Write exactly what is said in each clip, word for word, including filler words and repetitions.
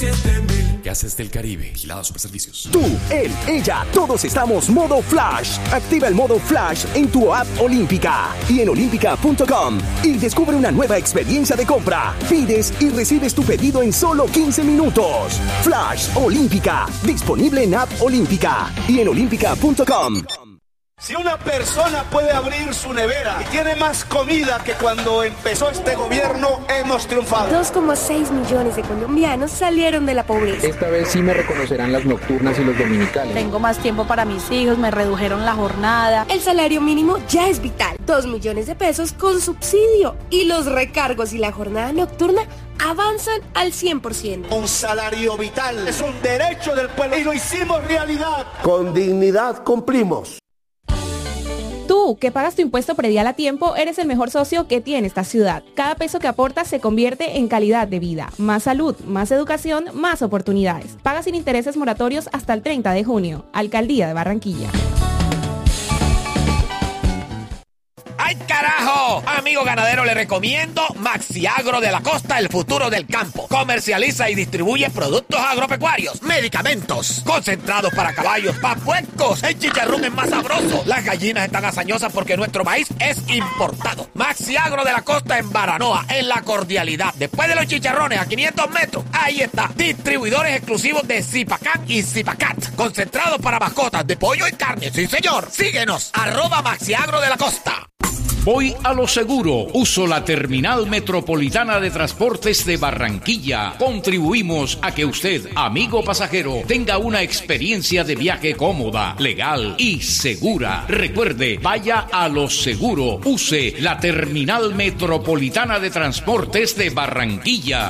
siete mil. Gases del Caribe, Vigilado Superservicios. Tú, él, ella, todos estamos modo Flash. Activa el modo Flash en tu app Olímpica y en olímpica punto com y descubre una nueva experiencia de compra. Pides y recibes tu pedido en solo quince minutos. Flash Olímpica, disponible en app Olímpica y en olímpica punto com. Si una persona puede abrir su nevera y tiene más comida que cuando empezó este gobierno, hemos triunfado. dos coma seis millones de colombianos salieron de la pobreza. Esta vez sí me reconocerán las nocturnas y los dominicales. Tengo más tiempo para mis hijos, me redujeron la jornada. El salario mínimo ya es vital. dos millones de pesos con subsidio. Y los recargos y la jornada nocturna avanzan al cien por ciento. Un salario vital es un derecho del pueblo y lo hicimos realidad. Con dignidad cumplimos. Tú, que pagas tu impuesto predial a tiempo, eres el mejor socio que tiene esta ciudad. Cada peso que aportas se convierte en calidad de vida. Más salud, más educación, más oportunidades. Paga sin intereses moratorios hasta el treinta de junio. Alcaldía de Barranquilla. ¡Ay, carajo! Amigo ganadero, le recomiendo Maxiagro de la Costa, el futuro del campo. Comercializa y distribuye productos agropecuarios, medicamentos, concentrados para caballos, para puercos. El chicharrón es más sabroso. Las gallinas están hazañosas porque nuestro maíz es importado. Maxiagro de la Costa en Baranoa, en La Cordialidad. Después de los chicharrones, a quinientos metros, ahí está. Distribuidores exclusivos de Zipacán y Zipacat. Concentrados para mascotas de pollo y carne. Sí, señor. Síguenos. Arroba Maxiagro de la Costa. Voy a lo seguro. Uso la Terminal Metropolitana de Transportes de Barranquilla. Contribuimos a que usted, amigo pasajero, tenga una experiencia de viaje cómoda, legal y segura. Recuerde, vaya a lo seguro. Use la Terminal Metropolitana de Transportes de Barranquilla.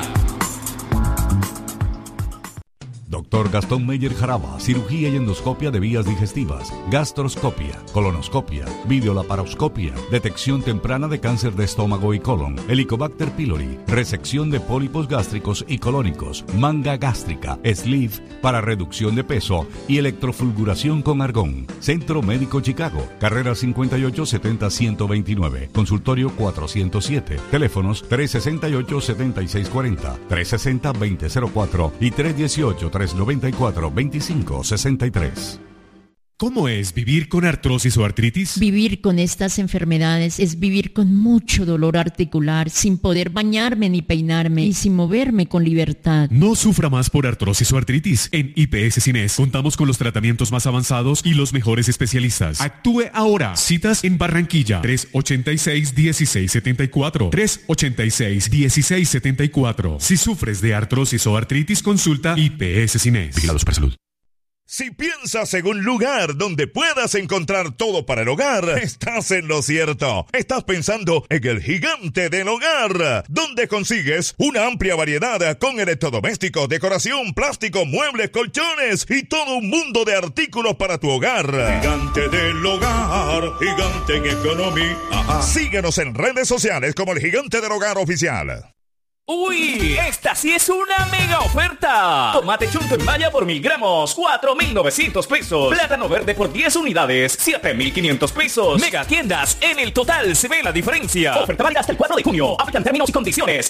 Doctor Gastón Meyer Jaraba, cirugía y endoscopia de vías digestivas, gastroscopia, colonoscopia, videolaparoscopia, detección temprana de cáncer de estómago y colon, Helicobacter pylori, resección de pólipos gástricos y colónicos, manga gástrica, sleeve para reducción de peso y electrofulguración con argón. Centro Médico Chicago, carrera cincuenta y ocho setenta ciento veintinueve, consultorio cuatrocientos siete, teléfonos tres sesenta y ocho setenta y seis cuarenta, tres sesenta veinte cero cuatro y tres dieciocho tres noventa y cuatro veinticinco sesenta y tres. ¿Cómo es vivir con artrosis o artritis? Vivir con estas enfermedades es vivir con mucho dolor articular, sin poder bañarme ni peinarme y sin moverme con libertad. No sufra más por artrosis o artritis. En I P S Cines contamos con los tratamientos más avanzados y los mejores especialistas. Actúe ahora. Citas en Barranquilla. tres ochenta y seis dieciséis setenta y cuatro. tres ochenta y seis dieciséis setenta y cuatro. Si sufres de artrosis o artritis, consulta I P S Cines. Vigilados para salud. Si piensas en un lugar donde puedas encontrar todo para el hogar, estás en lo cierto. Estás pensando en el Gigante del Hogar, donde consigues una amplia variedad con electrodomésticos, decoración, plástico, muebles, colchones y todo un mundo de artículos para tu hogar. Gigante del Hogar, gigante en economía. Ajá. Síguenos en redes sociales como el Gigante del Hogar Oficial. ¡Uy! ¡Esta sí es una mega oferta! Tomate chunto en malla por mil gramos, cuatro mil novecientos pesos. Plátano verde por diez unidades, siete mil quinientos pesos. Mega tiendas, en el total se ve la diferencia. Oferta válida hasta el cuatro de junio. Aplican términos y condiciones.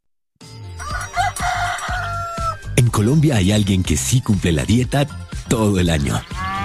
En Colombia hay alguien que sí cumple la dieta todo el año.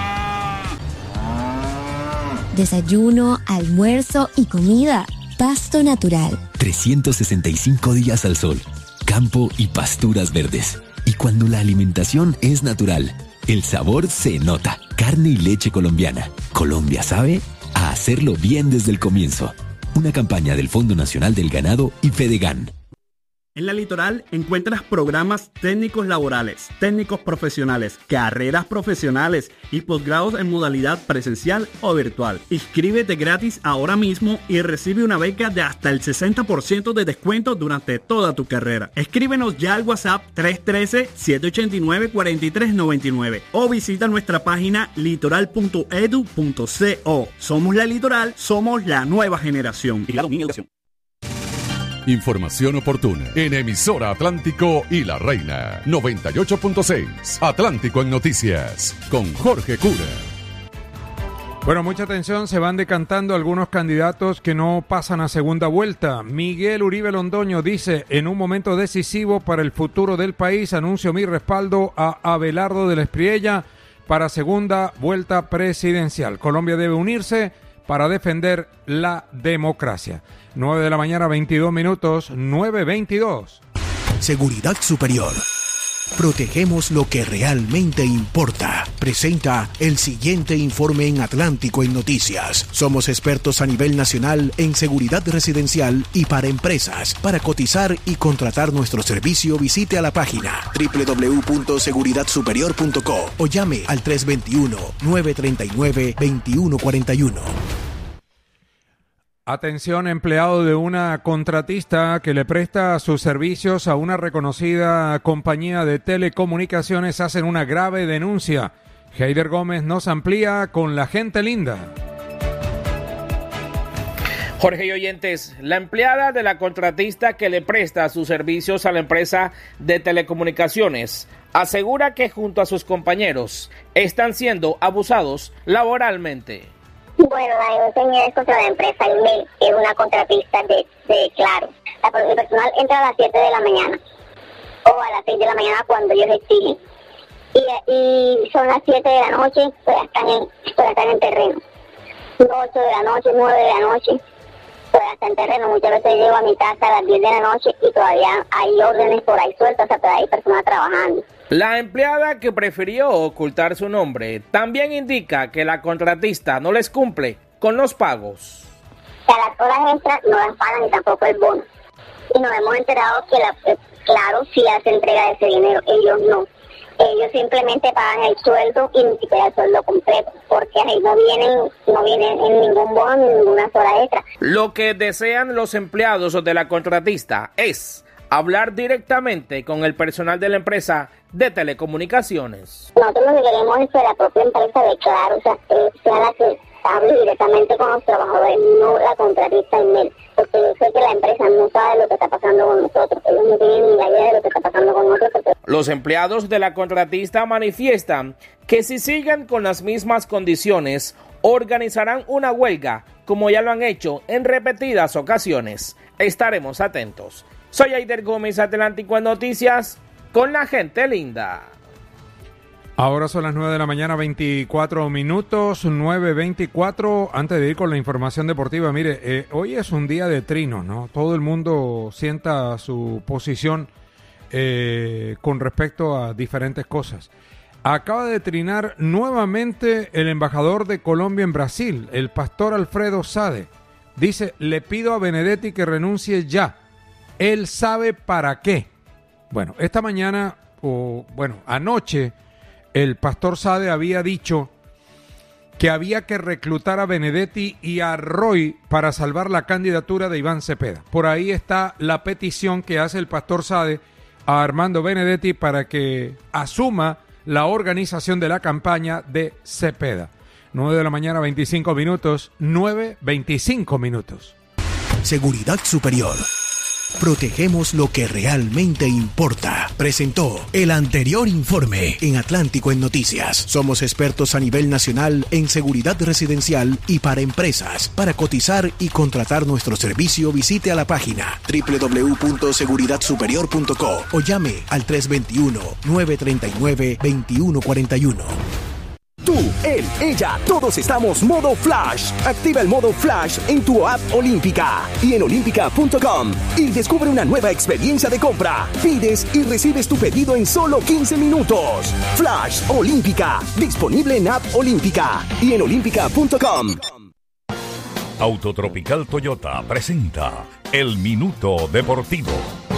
Desayuno, almuerzo y comida. Pasto natural. trescientos sesenta y cinco días al sol. Campo y pasturas verdes. Y cuando la alimentación es natural, el sabor se nota. Carne y leche colombiana. Colombia sabe a hacerlo bien desde el comienzo. Una campaña del Fondo Nacional del Ganado y Fedegan. En La Litoral encuentras programas técnicos laborales, técnicos profesionales, carreras profesionales y posgrados en modalidad presencial o virtual. Inscríbete gratis ahora mismo y recibe una beca de hasta el sesenta por ciento de descuento durante toda tu carrera. Escríbenos ya al WhatsApp tres uno tres, siete ocho nueve, cuatro tres nueve nueve o visita nuestra página litoral punto edu punto co. Somos La Litoral, somos la nueva generación. Información oportuna en Emisora Atlántico y La Reina noventa y ocho punto seis. Atlántico en Noticias con Jorge Cura. Bueno, mucha atención, se van decantando algunos candidatos que no pasan a segunda vuelta. Miguel Uribe Londoño dice, en un momento decisivo para el futuro del país, anuncio mi respaldo a Abelardo de la Espriella para segunda vuelta presidencial. Colombia debe unirse para defender la democracia. nueve de la mañana, veintidós minutos, nueve veintidós. Seguridad Superior. Protegemos lo que realmente importa. Presenta el siguiente informe en Atlántico en Noticias. Somos expertos a nivel nacional en seguridad residencial y para empresas. Para cotizar y contratar nuestro servicio, visite a la página doble u doble u doble u punto seguridad superior punto co o llame al tres dos uno, nueve tres nueve, dos uno cuatro uno. Atención, empleado de una contratista que le presta sus servicios a una reconocida compañía de telecomunicaciones hacen una grave denuncia. Heider Gómez nos amplía con la gente linda. Jorge y oyentes, la empleada de la contratista que le presta sus servicios a la empresa de telecomunicaciones asegura que junto a sus compañeros están siendo abusados laboralmente. Bueno, la denuncia es contra la empresa Email, que es una contratista de, de Claro. La, el personal entra a las siete de la mañana o a las seis de la mañana cuando ellos exigen. Y, y son las siete de la noche, pues están en, pues están en terreno. ocho de la noche, nueve de la noche, pues están en terreno. Muchas veces llego a mi casa a las diez de la noche y todavía hay órdenes por ahí sueltas, o sea, todavía hay personas trabajando. La empleada, que prefirió ocultar su nombre, también indica que la contratista no les cumple con los pagos. Que a las horas extras no las pagan ni tampoco el bono. Y nos hemos enterado que, la, eh, claro, sí hace entrega de ese dinero, ellos no. Ellos simplemente pagan el sueldo y ni siquiera el sueldo completo, porque ahí no vienen, no vienen en ningún bono ni ninguna hora extra. Lo que desean los empleados de la contratista es hablar directamente con el personal de la empresa de telecomunicaciones. Nosotros lo que queremos es que la propia empresa de Claro, o sea, sea la que hable directamente con los trabajadores, no la contratista Email, porque yo sé que la empresa no sabe lo que está pasando con nosotros, ellos no tienen ni la idea de lo que está pasando con nosotros. Porque... Los empleados de la contratista manifiestan que si siguen con las mismas condiciones, organizarán una huelga, como ya lo han hecho en repetidas ocasiones. Estaremos atentos. Soy Heider Gómez, Atlántico en Noticias, con la gente linda. Ahora son las nueve de la mañana, veinticuatro minutos, nueve veinticuatro. Antes de ir con la información deportiva, mire, eh, hoy es un día de trinos, ¿no? Todo el mundo sienta su posición eh, con respecto a diferentes cosas. Acaba de trinar nuevamente el embajador de Colombia en Brasil, el pastor Alfredo Sade. Dice, le pido a Benedetti que renuncie ya. Él sabe para qué. Bueno, esta mañana, o bueno, anoche, el pastor Sade había dicho que había que reclutar a Benedetti y a Roy para salvar la candidatura de Iván Cepeda. Por ahí está la petición que hace el pastor Sade a Armando Benedetti para que asuma la organización de la campaña de Cepeda. nueve de la mañana, veinticinco minutos, nueve veinticinco minutos. Seguridad Superior. Protegemos lo que realmente importa. Presentó el anterior informe en Atlántico en Noticias. Somos expertos a nivel nacional en seguridad residencial y para empresas. Para cotizar y contratar nuestro servicio, visite a la página doble u doble u doble u punto seguridad superior punto co o llame al tres dos uno, nueve tres nueve, dos uno cuatro uno. Tú, él, ella, todos estamos modo Flash. Activa el modo Flash en tu app Olímpica y en olímpica punto com y descubre una nueva experiencia de compra. Pides y recibes tu pedido en solo quince minutos. Flash Olímpica, disponible en app Olímpica y en olímpica punto com. Autotropical Toyota presenta El Minuto Deportivo.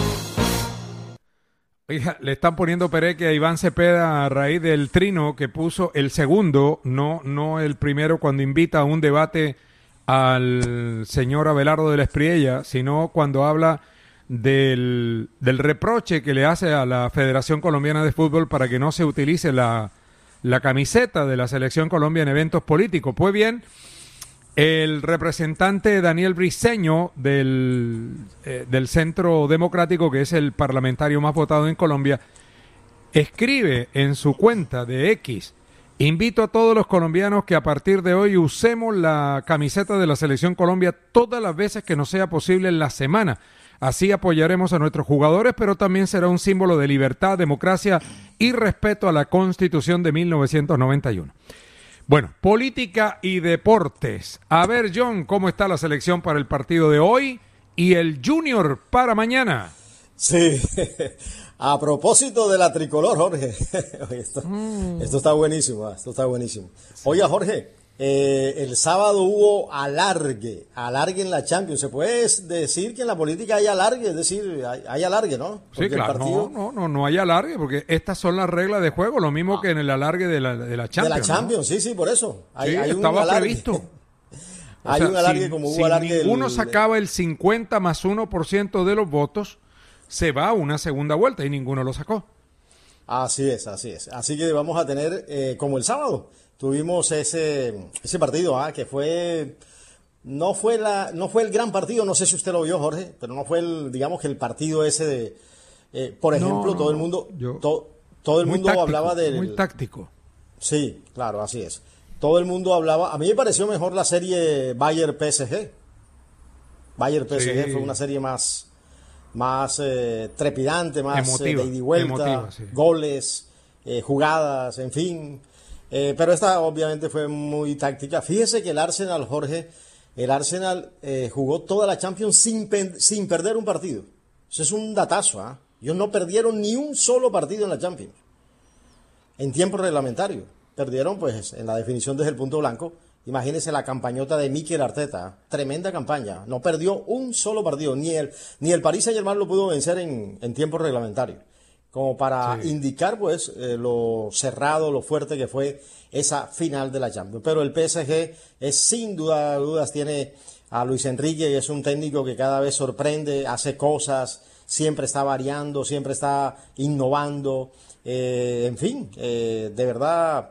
Oiga, le están poniendo pereque a Iván Cepeda a raíz del trino que puso el segundo, no, no el primero, cuando invita a un debate al señor Abelardo de la Espriella, sino cuando habla del, del reproche que le hace a la Federación Colombiana de Fútbol para que no se utilice la, la camiseta de la Selección Colombia en eventos políticos. Pues bien, el representante Daniel Briceño del, eh, del Centro Democrático, que es el parlamentario más votado en Colombia, escribe en su cuenta de X Invito a todos los colombianos que a partir de hoy usemos la camiseta de la Selección Colombia todas las veces que nos sea posible en la semana. Así apoyaremos a nuestros jugadores, pero también será un símbolo de libertad, democracia y respeto a la Constitución de mil novecientos noventa y uno. Bueno, política y deportes. A ver, John, ¿cómo está la selección para el partido de hoy y el Junior para mañana? Sí, a propósito de la tricolor, Jorge. esto, mm. esto está buenísimo, esto está buenísimo. Oiga, Jorge, eh, el sábado hubo alargue, alargue en la Champions. Se puede decir que en la política hay alargue, es decir, hay, hay alargue, ¿no? Porque sí, claro, el partido... no, no, no, no hay alargue, porque estas son las reglas de juego, lo mismo ah. que en el alargue de la, de la Champions. De la Champions, ¿no? sí, sí, por eso. Hay, sí, hay estaba un alargue. previsto. hay o sea, un alargue si, como hubo si alargue. Si ninguno del... sacaba el cincuenta más uno por ciento de los votos, se va a una segunda vuelta y ninguno lo sacó. Así es, así es. Así que vamos a tener, eh, como el sábado, tuvimos ese ese partido, ¿ah? que fue, no fue la, no fue el gran partido, no sé si usted lo vio, Jorge, pero no fue el, digamos que el partido ese de, eh, por ejemplo, no, todo el mundo, yo, to, todo el mundo táctico, hablaba del... Muy táctico. Sí, claro, así es. Todo el mundo hablaba, a mí me pareció mejor la serie Bayern-P S G. Bayern-P S G sí. fue una serie más... más eh, trepidante, más emotiva, eh, de ida y vuelta, emotiva, sí. goles, eh, jugadas, en fin. Eh, pero esta obviamente fue muy táctica. Fíjese que el Arsenal, Jorge, el Arsenal eh, jugó toda la Champions sin, pen, sin perder un partido. Eso es un datazo, ¿ah? ¿eh? Ellos no perdieron ni un solo partido en la Champions. En tiempo reglamentario. Perdieron, pues, en la definición desde el punto blanco. Imagínense la campañota de Mikel Arteta, tremenda campaña, no perdió un solo partido, ni el, ni el Paris Saint-Germain lo pudo vencer en, en tiempo reglamentario, como para sí. indicar pues eh, lo cerrado, lo fuerte que fue esa final de la Champions. Pero el P S G es sin duda dudas, tiene a Luis Enrique y es un técnico que cada vez sorprende, hace cosas, siempre está variando, siempre está innovando, eh, en fin, eh, de verdad...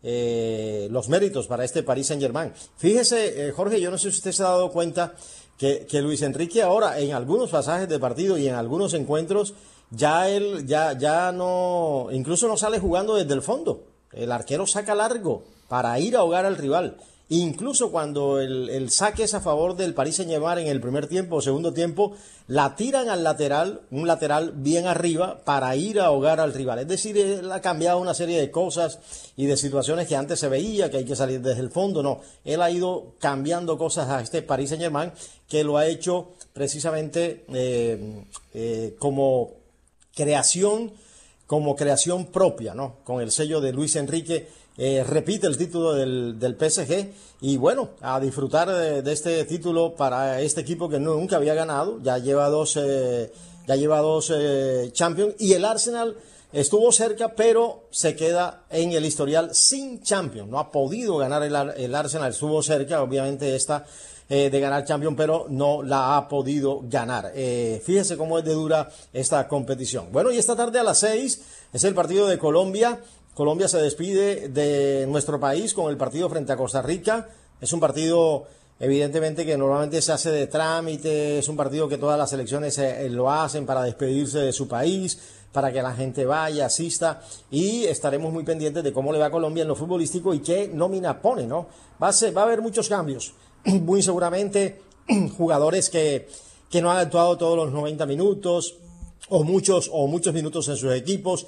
Eh, los méritos para este Paris Saint-Germain. Fíjese, eh, Jorge, yo no sé si usted se ha dado cuenta que, que Luis Enrique ahora en algunos pasajes de partido y en algunos encuentros ya él ya, ya no, incluso no sale jugando desde el fondo. El arquero saca largo para ir a ahogar al rival. Incluso cuando el, el saque es a favor del Paris Saint-Germain en el primer tiempo o segundo tiempo, la tiran al lateral, un lateral bien arriba, para ir a ahogar al rival. Es decir, él ha cambiado una serie de cosas y de situaciones que antes se veía, que hay que salir desde el fondo. No, él ha ido cambiando cosas a este Paris Saint-Germain, que lo ha hecho precisamente eh, eh, como creación, como creación propia, ¿no? Con el sello de Luis Enrique. Eh, repite el título del, del P S G y bueno, a disfrutar de, de este título para este equipo que no, nunca había ganado, ya lleva dos, eh, ya lleva dos eh, Champions, y el Arsenal estuvo cerca, pero se queda en el historial sin Champions, no ha podido ganar el, el Arsenal, estuvo cerca, obviamente esta eh, de ganar Champions, pero no la ha podido ganar. Eh, fíjese cómo es de dura esta competición. Bueno, y esta tarde a las seis es el partido de Colombia. Colombia se despide de nuestro país con el partido frente a Costa Rica. Es un partido, evidentemente, que normalmente se hace de trámite. Es un partido que todas las selecciones eh, lo hacen para despedirse de su país, para que la gente vaya, asista. Y estaremos muy pendientes de cómo le va a Colombia en lo futbolístico y qué nómina pone, ¿no? Va a, ser, va a haber muchos cambios. Muy seguramente jugadores que, que no han actuado todos los noventa minutos o muchos, o muchos minutos en sus equipos.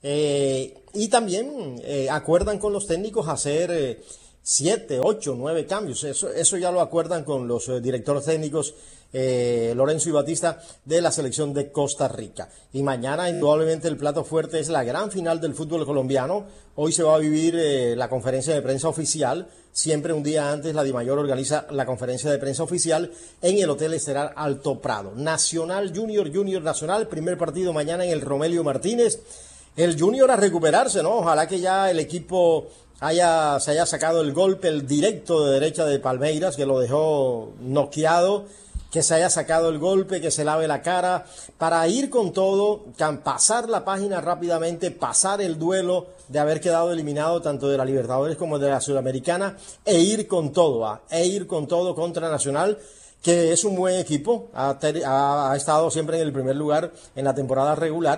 Eh, y también eh, acuerdan con los técnicos hacer eh, siete, ocho, nueve cambios. Eso, eso ya lo acuerdan con los eh, directores técnicos eh, Lorenzo y Batista de la selección de Costa Rica. Y mañana indudablemente el plato fuerte es la gran final del fútbol colombiano. Hoy se va a vivir eh, la conferencia de prensa oficial. Siempre un día antes la DIMAYOR organiza la conferencia de prensa oficial en el Hotel Estelar Alto Prado. Nacional Junior, Junior Nacional, primer partido mañana en el Romelio Martínez. El Junior a recuperarse, ¿no? Ojalá que ya el equipo haya, se haya sacado el golpe, el directo de derecha de Palmeiras, que lo dejó noqueado, que se haya sacado el golpe, que se lave la cara, para ir con todo, pasar la página rápidamente, pasar el duelo de haber quedado eliminado tanto de la Libertadores como de la Sudamericana, e ir con todo, ¿ah? e ir con todo contra Nacional, que es un buen equipo, ha, ha, ha estado siempre en el primer lugar en la temporada regular.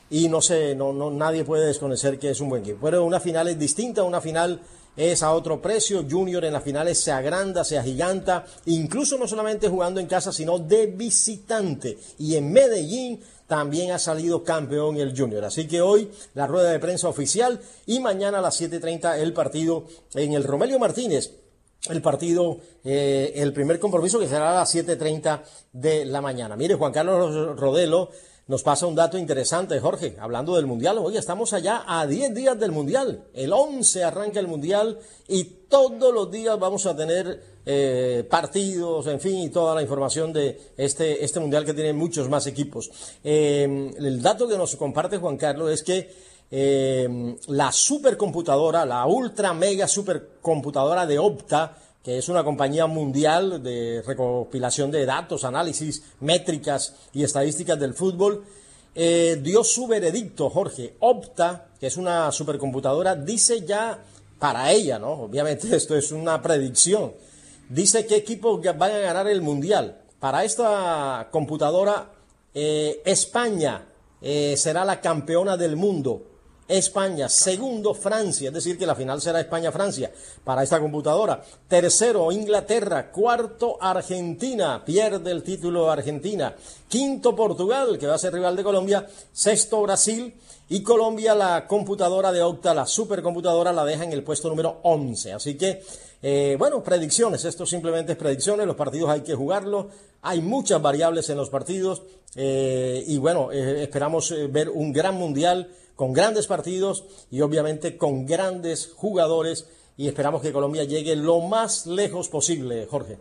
y no sé, no, no, nadie puede desconocer que es un buen equipo. Pero una final es distinta, una final es a otro precio. Junior en las finales se agranda, se agiganta, incluso no solamente jugando en casa, sino de visitante. Y en Medellín también ha salido campeón el Junior. Así que hoy la rueda de prensa oficial y mañana a las siete y treinta el partido en el Romelio Martínez. El partido, eh, el primer compromiso que será a las siete y treinta de la mañana. Mire, Juan Carlos Rodelo nos pasa un dato interesante, Jorge, hablando del Mundial. Oye, estamos allá a diez días del Mundial. El once arranca el Mundial y todos los días vamos a tener eh, partidos, en fin, y toda la información de este, este Mundial que tiene muchos más equipos. Eh, el dato que nos comparte Juan Carlos es que eh, la supercomputadora, la ultra mega supercomputadora de Opta, que es una compañía mundial de recopilación de datos, análisis, métricas y estadísticas del fútbol, eh, dio su veredicto, Jorge. Opta, que es una supercomputadora, dice ya para ella, ¿no? Obviamente esto es una predicción, dice qué equipos van a ganar el Mundial. Para esta computadora, eh, España eh, será la campeona del mundo. España, segundo Francia, es decir que la final será España-Francia para esta computadora. Tercero Inglaterra, cuarto Argentina, pierde el título Argentina. Quinto Portugal, que va a ser rival de Colombia. Sexto Brasil y Colombia, la computadora de Opta, la supercomputadora, la deja en el puesto número once. Así que, eh, bueno, predicciones, esto simplemente es predicciones, los partidos hay que jugarlos, hay muchas variables en los partidos eh, y bueno, eh, esperamos eh, ver un gran mundial con grandes partidos y obviamente con grandes jugadores y esperamos que Colombia llegue lo más lejos posible, Jorge.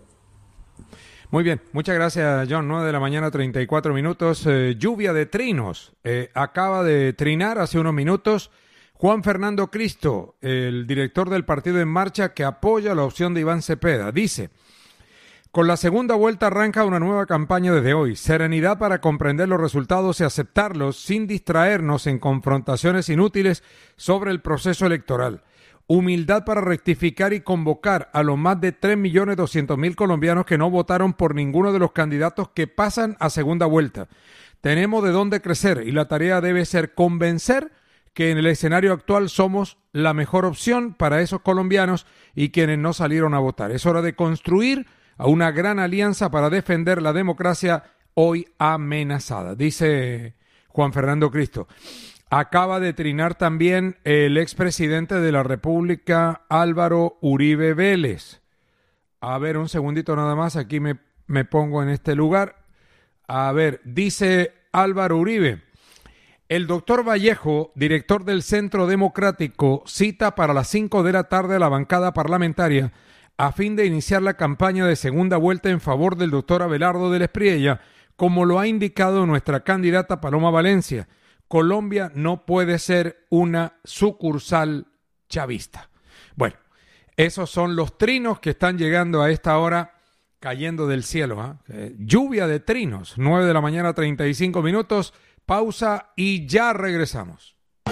Muy bien, muchas gracias, John. nueve de la mañana, treinta y cuatro minutos. Eh, lluvia de trinos. Eh, acaba de trinar hace unos minutos Juan Fernando Cristo, el director del Partido en Marcha, que apoya la opción de Iván Cepeda. Dice: con la segunda vuelta arranca una nueva campaña desde hoy. Serenidad para comprender los resultados y aceptarlos sin distraernos en confrontaciones inútiles sobre el proceso electoral. Humildad para rectificar y convocar a los más de tres millones doscientos mil colombianos que no votaron por ninguno de los candidatos que pasan a segunda vuelta. Tenemos de dónde crecer y la tarea debe ser convencer que en el escenario actual somos la mejor opción para esos colombianos y quienes no salieron a votar. Es hora de construir a una gran alianza para defender la democracia hoy amenazada, dice Juan Fernando Cristo. Acaba de trinar también el expresidente de la República, Álvaro Uribe Vélez. A ver, un segundito nada más, aquí me, me pongo en este lugar. A ver, dice Álvaro Uribe: el doctor Vallejo, director del Centro Democrático, cita para las cinco de la tarde a la bancada parlamentaria a fin de iniciar la campaña de segunda vuelta en favor del doctor Abelardo del Espriella, como lo ha indicado nuestra candidata Paloma Valencia. Colombia no puede ser una sucursal chavista. Bueno, esos son los trinos que están llegando a esta hora, cayendo del cielo. ¿eh? Eh, lluvia de trinos, nueve de la mañana, treinta y cinco minutos, pausa y ya regresamos.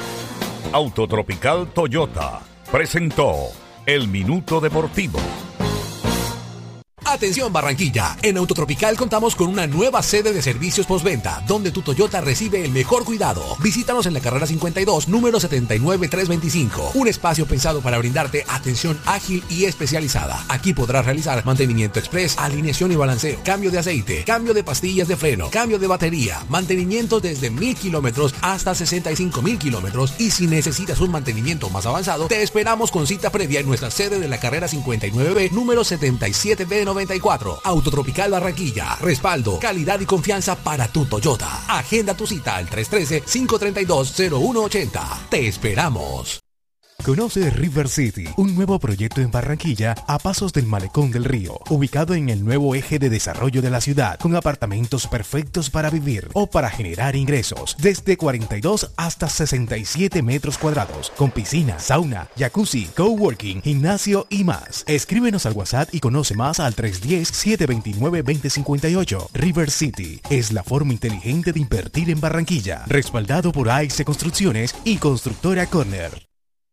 Autotropical Toyota presentó El Minuto Deportivo. Atención Barranquilla, en Autotropical contamos con una nueva sede de servicios postventa, donde tu Toyota recibe el mejor cuidado. Visítanos en la carrera cincuenta y dos, número setenta y nueve trescientos veinticinco, un espacio pensado para brindarte atención ágil y especializada. Aquí podrás realizar mantenimiento express, alineación y balanceo, cambio de aceite, cambio de pastillas de freno, cambio de batería, mantenimiento desde mil kilómetros hasta sesenta y cinco mil kilómetros, y si necesitas un mantenimiento más avanzado, te esperamos con cita previa en nuestra sede de la carrera cincuenta y nueve B, número setenta y siete B noventa y cuatro. Autotropical Barranquilla, respaldo, calidad y confianza para tu Toyota. Agenda tu cita al tres uno tres, cinco tres dos, cero uno ocho cero. Te esperamos. Conoce River City, un nuevo proyecto en Barranquilla a pasos del Malecón del Río, ubicado en el nuevo eje de desarrollo de la ciudad, con apartamentos perfectos para vivir o para generar ingresos, desde cuarenta y dos hasta sesenta y siete metros cuadrados, con piscina, sauna, jacuzzi, coworking, gimnasio y más. Escríbenos al WhatsApp y conoce más al tres uno cero, siete dos nueve, dos cero cinco ocho. River City es la forma inteligente de invertir en Barranquilla, respaldado por A X Construcciones y Constructora Corner.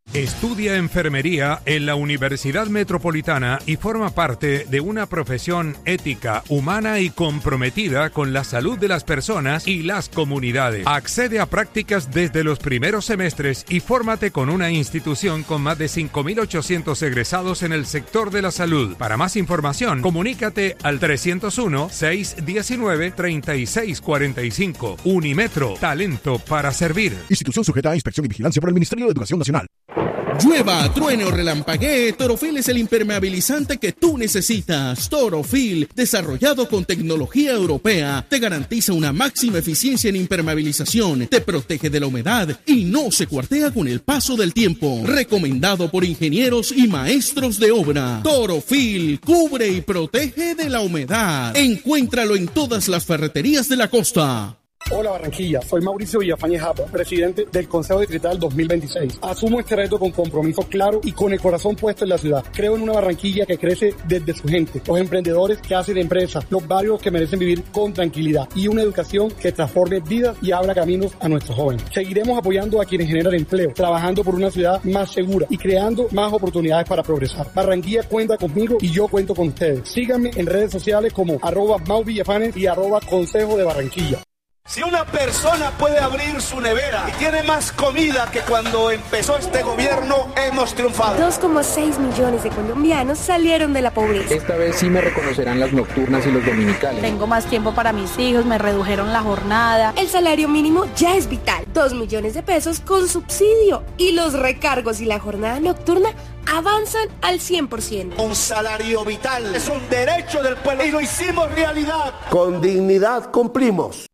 Estudia enfermería en la Universidad Metropolitana y forma parte de una profesión ética, humana y comprometida con la salud de las personas y las comunidades. Accede a prácticas desde los primeros semestres y fórmate con una institución con más de cinco mil ochocientos egresados en el sector de la salud. Para más información, comunícate al trescientos uno, seiscientos diecinueve, treinta y seis cuarenta y cinco. Unimetro, talento para servir. Institución sujeta a inspección y vigilancia por el Ministerio de Educación Nacional. Llueva, truene o relampaguee, Torofil es el impermeabilizante que tú necesitas. Torofil, desarrollado con tecnología europea, te garantiza una máxima eficiencia en impermeabilización, te protege de la humedad y no se cuartea con el paso del tiempo. Recomendado por ingenieros y maestros de obra. Torofil, cubre y protege de la humedad. Encuéntralo en todas las ferreterías de la costa. Hola Barranquilla, soy Mauricio Villafañe Japa, presidente del Consejo Distrital dos mil veintiséis. Asumo este reto con compromiso claro y con el corazón puesto en la ciudad. Creo en una Barranquilla que crece desde su gente, los emprendedores que hacen empresas, los barrios que merecen vivir con tranquilidad y una educación que transforme vidas y abra caminos a nuestros jóvenes. Seguiremos apoyando a quienes generan empleo, trabajando por una ciudad más segura y creando más oportunidades para progresar. Barranquilla cuenta conmigo y yo cuento con ustedes. Síganme en redes sociales como arroba Mau Villafanes y arroba Consejo de Barranquilla. Si una persona puede abrir su nevera y tiene más comida que cuando empezó este gobierno, hemos triunfado. dos coma seis millones de colombianos salieron de la pobreza. Esta vez sí me reconocerán las nocturnas y los dominicales. Tengo más tiempo para mis hijos, me redujeron la jornada. El salario mínimo ya es vital. dos millones de pesos con subsidio. Y los recargos y la jornada nocturna avanzan al cien por ciento. Un salario vital es un derecho del pueblo y lo hicimos realidad. Con dignidad cumplimos.